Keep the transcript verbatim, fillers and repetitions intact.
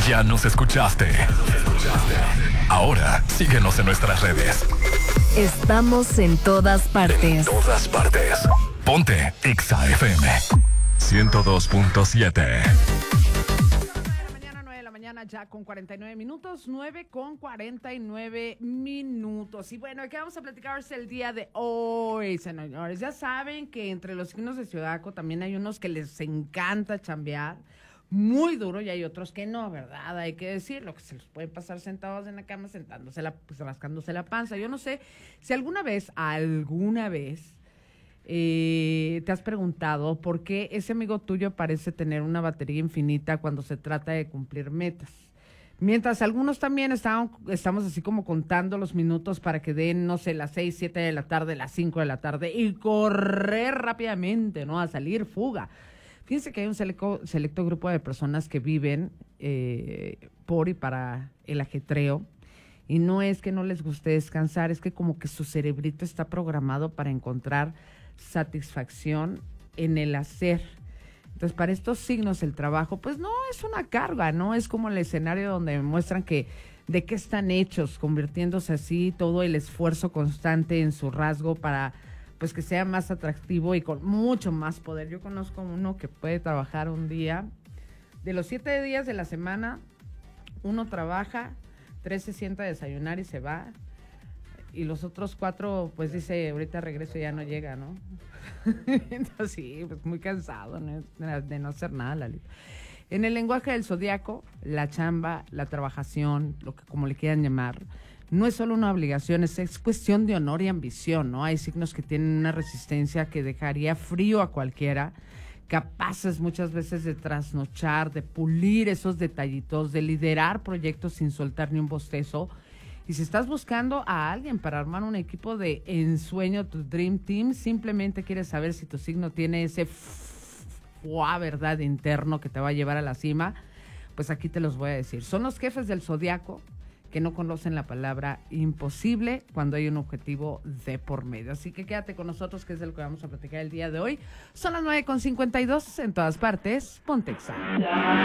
Ya nos escuchaste. Ahora síguenos en nuestras redes. Estamos en todas partes. En todas partes. Ponte Exa F M ciento dos punto siete. Ya con cuarenta y nueve minutos, nueve con cuarenta y nueve minutos. Y bueno, ¿qué vamos a platicar el día de hoy, señores? Ya saben que entre los signos de Zodiaco también hay unos que les encanta chambear muy duro y hay otros que no, ¿verdad? Hay que decirlo, que se los pueden pasar sentados en la cama, sentándose, la, pues, rascándose la panza. Yo no sé si alguna vez, alguna vez, Eh, te has preguntado por qué ese amigo tuyo parece tener una batería infinita cuando se trata de cumplir metas. Mientras algunos también estaban, estamos así como contando los minutos para que den, no sé, las seis, siete de la tarde, las cinco de la tarde y correr rápidamente, ¿no? A salir, fuga. Fíjense que hay un selecto, selecto grupo de personas que viven eh, por y para el ajetreo. Y no es que no les guste descansar, es que como que su cerebrito está programado para encontrar satisfacción en el hacer. Entonces, para estos signos, el trabajo, pues no es una carga, ¿no? Es como el escenario donde me muestran que de qué están hechos, convirtiéndose así todo el esfuerzo constante en su rasgo para, pues, que sea más atractivo y con mucho más poder. Yo conozco uno que puede trabajar un día, de los siete días de la semana, uno trabaja, tres se sienta a desayunar y se va. Y los otros cuatro, pues dice, ahorita regreso y ya no llega, ¿no? Entonces sí, pues muy cansado, ¿no? De no hacer nada, Lalita. En el lenguaje del zodiaco, la chamba, la trabajación, lo que como le quieran llamar, no es solo una obligación, es, es cuestión de honor y ambición, ¿no? Hay signos que tienen una resistencia que dejaría frío a cualquiera, capaces muchas veces de trasnochar, de pulir esos detallitos, de liderar proyectos sin soltar ni un bostezo. Y si estás buscando a alguien para armar un equipo de ensueño, tu Dream Team, simplemente quieres saber si tu signo tiene ese fuá, ¿verdad?, interno que te va a llevar a la cima, pues aquí te los voy a decir. Son los jefes del zodiaco que no conocen la palabra imposible cuando hay un objetivo de por medio. Así que quédate con nosotros, que es de lo que vamos a platicar el día de hoy. Son las nueve con cincuenta y dos, en todas partes, ponte Exa.